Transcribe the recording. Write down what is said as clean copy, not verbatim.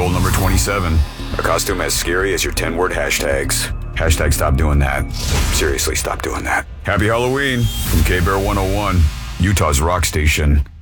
Rule number 27. A costume as scary as your 10-word hashtags. Hashtag stop doing that. Seriously, stop doing that. Happy Halloween from K-Bear 101, Utah's rock station.